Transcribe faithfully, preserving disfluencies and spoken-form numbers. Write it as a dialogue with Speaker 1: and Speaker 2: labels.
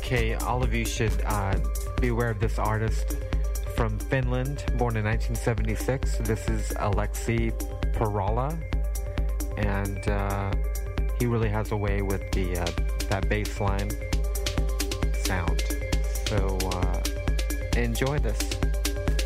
Speaker 1: Okay, all of you should uh, be aware of this artist from Finland, born in nineteen seventy-six. This is Alexi Parala, and uh, he really has a way with the uh, that bass line sound. So uh, enjoy this.